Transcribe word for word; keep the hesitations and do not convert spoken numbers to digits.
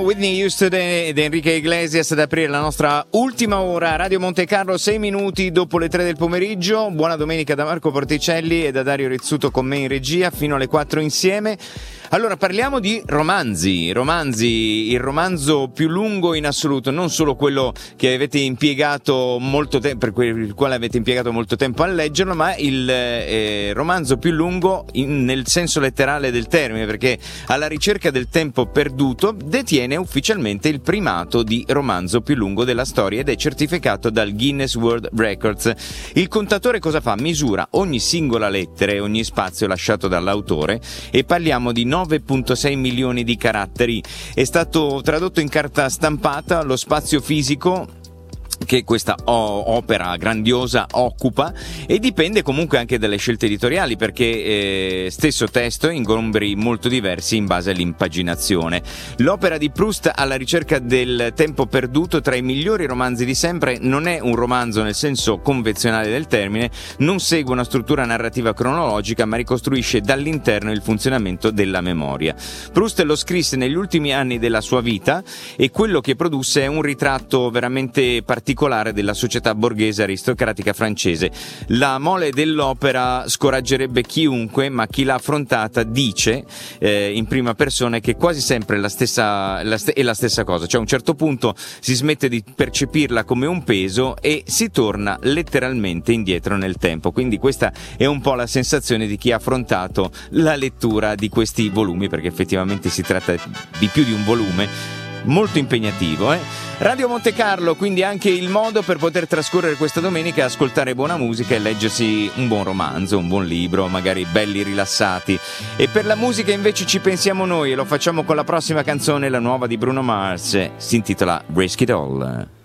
Whitney Houston ed Enrique Iglesias ad aprire la nostra ultima ora. Radio Monte Carlo, sei minuti dopo le tre del pomeriggio. Buona domenica da Marco Porticelli e da Dario Rizzuto con me in regia fino alle quattro insieme. Allora, parliamo di romanzi, romanzi, il romanzo più lungo in assoluto, non solo quello che avete impiegato molto tempo, per il quale avete impiegato molto tempo a leggerlo, ma il eh, romanzo più lungo in, nel senso letterale del termine, perché alla ricerca del tempo perduto detiene ufficialmente il primato di romanzo più lungo della storia ed è certificato dal Guinness World Records. Il contatore cosa fa? Misura ogni singola lettera e ogni spazio lasciato dall'autore e parliamo di nove virgola sei milioni di caratteri. È stato tradotto in carta stampata, lo spazio fisico che questa opera grandiosa occupa, e dipende comunque anche dalle scelte editoriali, perché eh, stesso testo ingombri molto diversi in base all'impaginazione. L'opera di Proust alla ricerca del tempo perduto, tra i migliori romanzi di sempre, non è un romanzo nel senso convenzionale del termine, non segue una struttura narrativa cronologica, ma ricostruisce dall'interno il funzionamento della memoria. Proust lo scrisse negli ultimi anni della sua vita e quello che produsse è un ritratto veramente particolare della società borghese aristocratica francese. La mole dell'opera scoraggerebbe chiunque, ma chi l'ha affrontata dice eh, in prima persona che quasi sempre la stessa, la st- è la stessa cosa, cioè a un certo punto si smette di percepirla come un peso e si torna letteralmente indietro nel tempo. Quindi questa è un po' la sensazione di chi ha affrontato la lettura di questi volumi, perché effettivamente si tratta di più di un volume molto impegnativo, eh? Radio Monte Carlo, quindi anche il modo per poter trascorrere questa domenica, ascoltare buona musica e leggersi un buon romanzo, un buon libro, magari belli rilassati. E per la musica invece ci pensiamo noi e lo facciamo con la prossima canzone, la nuova di Bruno Mars, si intitola Risky Doll.